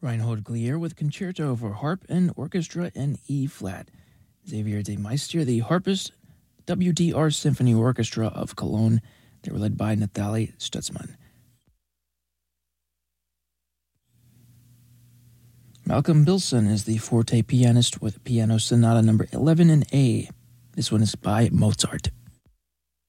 Reinhold Glier with Concerto for Harp and Orchestra in E-flat. Xavier de Meister, the harpist, WDR Symphony Orchestra of Cologne. They were led by Nathalie Stutzman. Malcolm Bilson is the forte pianist with Piano Sonata number 11 in A. This one is by Mozart.